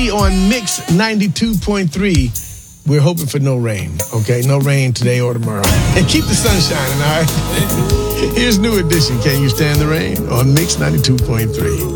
Lee on Mix 92.3. We're hoping for no rain, okay? No rain today or tomorrow. And keep the sun shining, all right? Here's New Edition. Can you stand the rain? On Mix 92.3.